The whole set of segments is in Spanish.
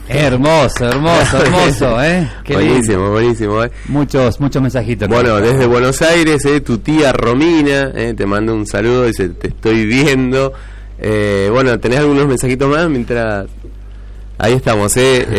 Hermoso, Qué buenísimo, lindo. buenísimo. Muchos mensajitos. Bueno, desde Buenos Aires, tu tía Romina, te mando un saludo, dice, te estoy viendo. Bueno, ¿tenés algunos mensajitos más mientras...? Ahí estamos,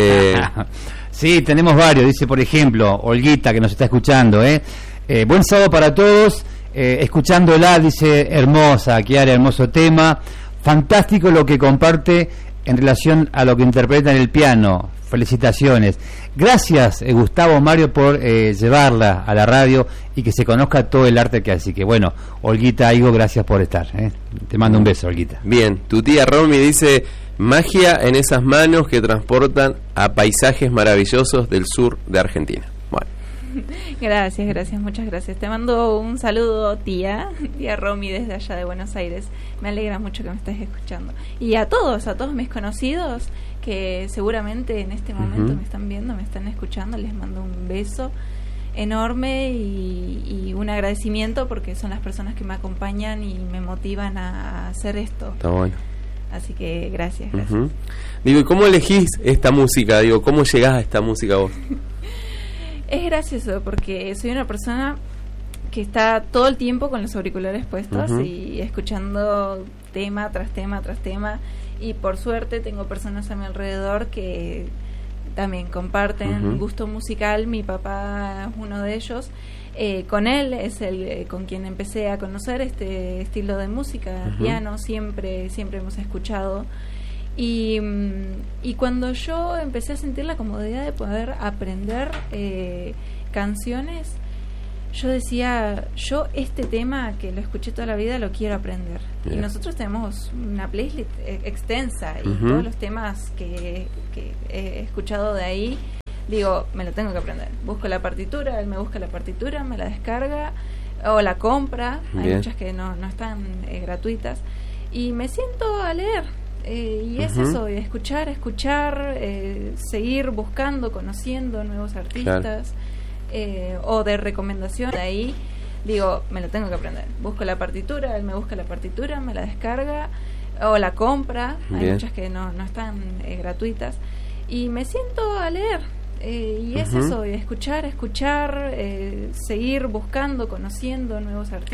Sí, tenemos varios. Dice, por ejemplo, Olguita, que nos está escuchando, buen sábado para todos. Escuchándola, dice, hermosa, Kiara, hermoso tema. Fantástico lo que comparte en relación a lo que interpreta en el piano. Felicitaciones. Gracias, Gustavo Mario, por llevarla a la radio y que se conozca todo el arte que hace. Así que bueno, Olguita, Aigo, gracias por estar. Te mando un beso, Olguita. Bien, tu tía Romy dice, magia en esas manos que transportan a paisajes maravillosos del sur de Argentina. Bueno. Gracias, muchas gracias. Te mando un saludo, tía Romy, desde allá de Buenos Aires. Me alegra mucho que me estés escuchando. Y a todos mis conocidos que seguramente en este momento me están viendo, me están escuchando, les mando un beso enorme y un agradecimiento porque son las personas que me acompañan y me motivan a hacer esto. Está bueno. Así que gracias. Digo, ¿y cómo elegís esta música? Digo, ¿cómo llegás a esta música vos? Es gracioso porque soy una persona que está todo el tiempo con los auriculares puestos y escuchando tema tras tema tras tema, y por suerte tengo personas a mi alrededor que también comparten gusto musical. Mi papá es uno de ellos. Con él es el con quien empecé a conocer este estilo de música, piano, siempre hemos escuchado. Y cuando yo empecé a sentir la comodidad de poder aprender canciones, yo decía, yo este tema que lo escuché toda la vida lo quiero aprender. Y nosotros tenemos una playlist extensa y todos los temas que he escuchado de ahí, digo, me lo tengo que aprender. Busco la partitura, él me busca la partitura, me la descarga o la compra. Hay muchas que no están gratuitas. Y me siento a leer. Y es eso, escuchar, seguir buscando, conociendo nuevos artistas, o de recomendación. De ahí digo, me lo tengo que aprender. Busco la partitura, él me busca la partitura, me la descarga o la compra. Hay muchas que no están gratuitas. Y me siento a leer. Y es eso, escuchar, seguir buscando, conociendo nuevos artistas.